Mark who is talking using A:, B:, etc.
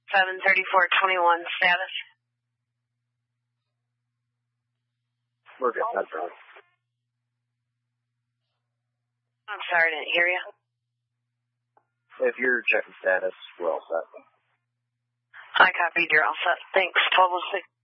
A: 73421 status.
B: We're good, that's right.
A: I'm sorry, I didn't hear you.
B: If you're checking status, we're all set.
A: I copied, you're all set. Thanks, 1206.